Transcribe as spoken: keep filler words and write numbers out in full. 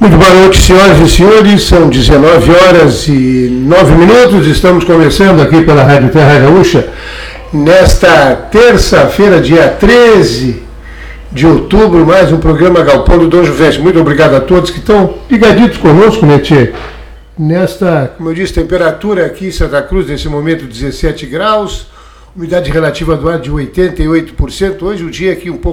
Muito boa noite, senhoras e senhores, são dezenove horas e nove minutos, estamos começando aqui pela Rádio Terra Gaúcha, nesta terça-feira, dia treze de outubro, mais um programa Galpão do Dom Juveste. Muito obrigado a todos que estão ligaditos conosco, né, tchê? Nesta, como eu disse, temperatura aqui em Santa Cruz, nesse momento dezessete graus, umidade relativa do ar de oitenta e oito por cento, hoje o dia aqui um pouco